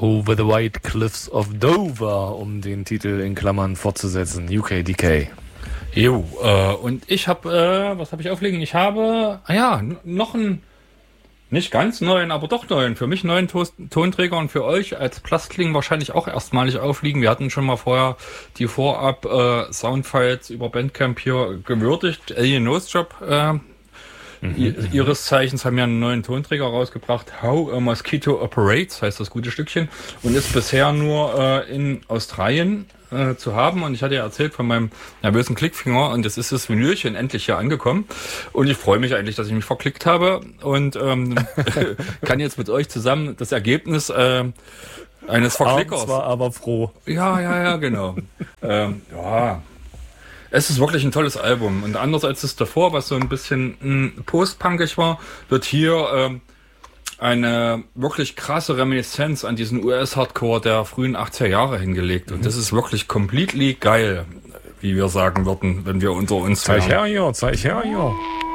Over the White Cliffs of Dover, um den Titel in Klammern fortzusetzen. UKDK. Jo, und ich habe, was habe ich auflegen? Ich habe, noch einen, nicht ganz neuen, aber doch neuen, für mich neuen Tonträger und für euch als Plastkling wahrscheinlich auch erstmalig aufliegen. Wir hatten schon mal vorher die Vorab Soundfiles über Bandcamp hier gewürdigt. Alien Nose Job, ihres Zeichens, haben ja einen neuen Tonträger rausgebracht. How a Mosquito Operates, heißt das gute Stückchen, und ist bisher nur in Australien zu haben. Und ich hatte ja erzählt von meinem nervösen Klickfinger, und jetzt ist das Vinylchen endlich hier angekommen. Und ich freue mich eigentlich, dass ich mich verklickt habe und kann jetzt mit euch zusammen das Ergebnis eines Verklickers. Abends war aber froh. Ja, genau. Es ist wirklich ein tolles Album. Und anders als das davor, was so ein bisschen postpunkig war, wird hier eine wirklich krasse Reminiszenz an diesen US-Hardcore der frühen 80er Jahre hingelegt. Und das ist wirklich completely geil, wie wir sagen würden, wenn wir unter uns Zeig her hier.